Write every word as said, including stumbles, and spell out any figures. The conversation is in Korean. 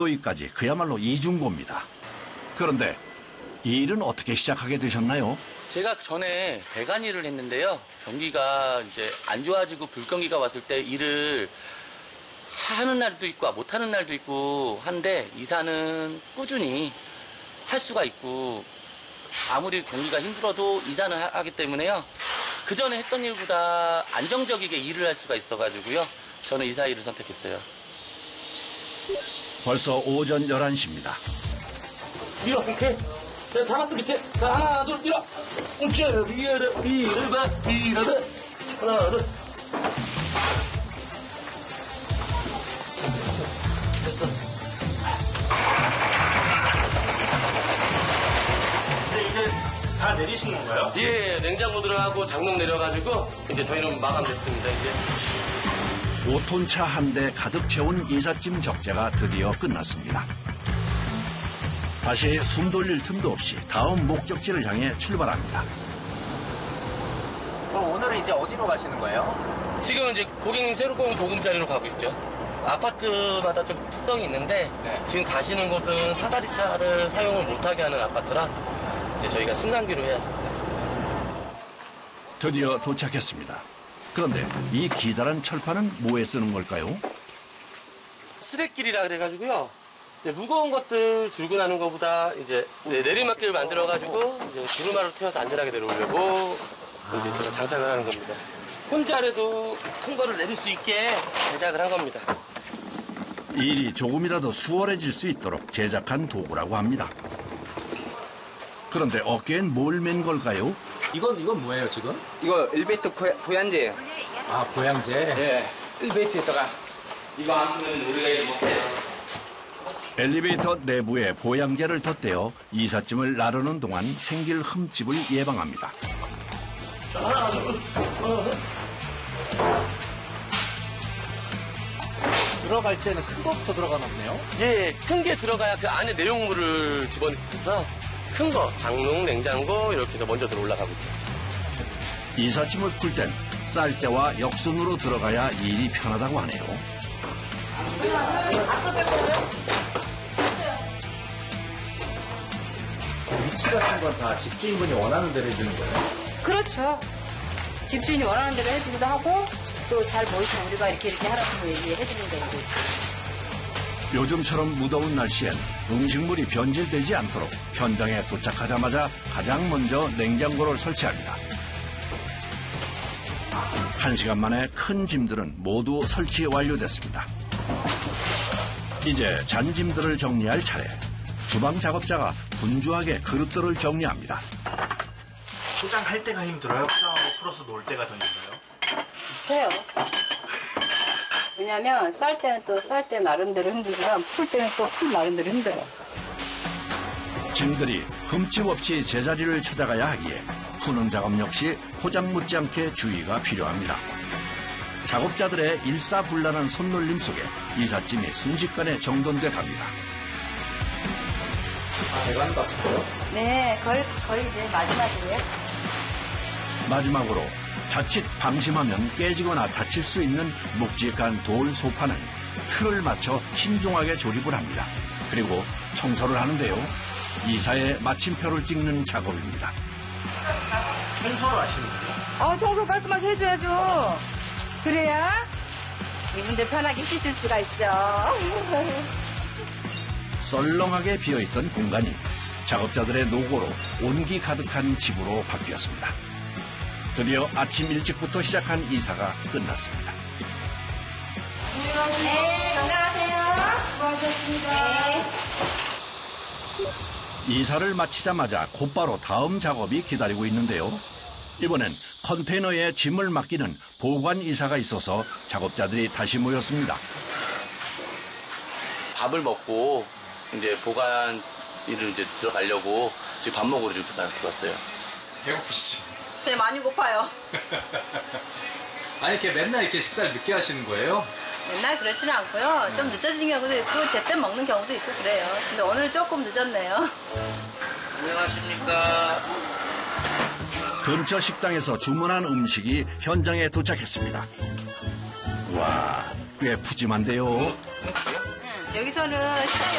여기까지 그야말로 이중고입니다. 그런데 이 일은 어떻게 시작하게 되셨나요? 제가 전에 배관 일을 했는데요. 경기가 이제 안 좋아지고 불경기가 왔을 때 일을 하는 날도 있고 못 하는 날도 있고 한데 이사는 꾸준히 할 수가 있고 아무리 경기가 힘들어도 이사는 하기 때문에요. 그 전에 했던 일보다 안정적이게 일을 할 수가 있어가지고요. 저는 이사 일을 선택했어요. 벌써 오전 열한 시입니다. 밀어, 이렇게. 내가 잡았어, 밑에. 자, 하나, 둘, 밀어. 웅쳐, 밀어, 밀어봐, 밀어봐. 하나, 둘. 됐어. 근데 이제 다 내리신 건가요? 예, 냉장고 들어가고 장롱 내려가지고 이제 저희는 마감됐습니다, 이제. 오 톤 차 한 대 가득 채운 이삿짐 적재가 드디어 끝났습니다. 다시 숨 돌릴 틈도 없이 다음 목적지를 향해 출발합니다. 그럼 오늘은 이제 어디로 가시는 거예요? 지금 이제 고객님 새로운 보금자리로 가고 있죠. 아파트마다 좀 특성이 있는데 네. 지금 가시는 곳은 사다리 차를 사용을 못하게 하는 아파트라 이제 저희가 승강기로 해야 될 것 같습니다. 드디어 도착했습니다. 그런데 이 기다란 철판은 뭐에 쓰는 걸까요? 수레길이라 그래가지고요. 이제 무거운 것들 들고 나는 것보다 이제 내리막길을 만들어가지고 이제 두루마루 태워서 안전하게 내려오려고 이제 제가 장착을 하는 겁니다. 혼자라도 큰 거를 내릴 수 있게 제작을 한 겁니다. 일이 조금이라도 수월해질 수 있도록 제작한 도구라고 합니다. 그런데 어깨엔 뭘 맨 걸까요? 이건 이건 뭐예요 지금? 이거 엘리베이터 고, 보양제예요. 아 보양제. 예. 엘리베이터에다가 이거 안 쓰면 우리가 일 못해요. 엘리베이터 내부에 보양제를 덧대어 이삿짐을 나르는 동안 생길 흠집을 예방합니다. 하나, 둘, 어. 들어갈 때는 큰 거부터 들어가나 보네요. 예, 큰 게 들어가야 그 안에 내용물을 집어넣어서 큰 거, 장롱, 냉장고 이렇게 해서 먼저 들어 올라가고 있죠. 이삿짐을 풀 땐 쌀대와 역순으로 들어가야 일이 편하다고 하네요. 위치 같은 건 다 집주인분이 원하는 대로 해주는 거예요? 그렇죠. 집주인이 원하는 대로 해주기도 하고 또 잘 보이시면 우리가 이렇게 이렇게 하라고 얘기해주는 거고. 요즘처럼 무더운 날씨엔 음식물이 변질되지 않도록 현장에 도착하자마자 가장 먼저 냉장고를 설치합니다. 한 시간 만에 큰 짐들은 모두 설치 완료됐습니다. 이제 잔짐들을 정리할 차례. 주방 작업자가 분주하게 그릇들을 정리합니다. 포장할 때가 힘들어요? 포장하고 풀어서 놓을 때가 더 힘들어요? 비슷해요. 왜냐면 쌀 때는 또 쌀 때 나름대로 힘들지만 풀 때는 또 풀 나름대로 힘들어요. 짐들이 흠집 없이 제자리를 찾아가야 하기에 푸는 작업 역시 포장 묻지 않게 주의가 필요합니다. 작업자들의 일사불란한 손놀림 속에 이삿짐이 순식간에 정돈돼 갑니다. 아 배관 같은데요? 네, 거의 거의 이제 마지막이에요. 마지막으로 자칫 방심하면 깨지거나 다칠 수 있는 묵직한 돌 소파는 틀을 맞춰 신중하게 조립을 합니다. 그리고 청소를 하는데요. 이사의 마침표를 찍는 작업입니다. 청소를 하시는 거예요? 어, 청소 깔끔하게 해줘야죠. 그래야 이분들 편하게 씻을 수가 있죠. 썰렁하게 비어있던 공간이 작업자들의 노고로 온기 가득한 집으로 바뀌었습니다. 드디어 아침 일찍부터 시작한 이사가 끝났습니다. 네, 건강하세요. 수고하셨습니다. 네. 이사를 마치자마자 곧바로 다음 작업이 기다리고 있는데요. 이번엔 컨테이너에 짐을 맡기는 보관 이사가 있어서 작업자들이 다시 모였습니다. 밥을 먹고 이제 보관 일을 이제 들어가려고 지금 밥 먹으러 지금 이렇게 왔어요. 배고프시지? 네, 많이 고파요. 아니 이렇게 맨날 이렇게 식사를 늦게 하시는 거예요? 맨날 그렇지는 않고요. 좀 늦어지는 경우도 있고 제때 먹는 경우도 있고 그래요. 근데 오늘 조금 늦었네요. 안녕하십니까. 근처 식당에서 주문한 음식이 현장에 도착했습니다. 와, 꽤 푸짐한데요. 여기서는 식당에